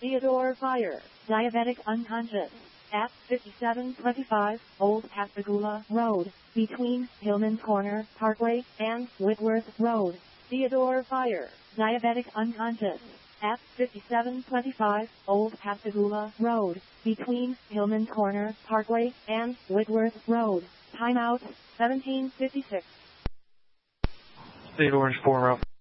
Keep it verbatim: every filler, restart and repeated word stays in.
Theodore Fire, diabetic unconscious, at fifty-seven twenty-five Old Pascagoula Road, between Hillman Corner Parkway and Whitworth Road. Theodore Fire, diabetic unconscious, at fifty-seven twenty-five Old Pascagoula Road, between Hillman Corner Parkway and Whitworth Road. Timeout, seventeen fifty-six. Theodore is four oh.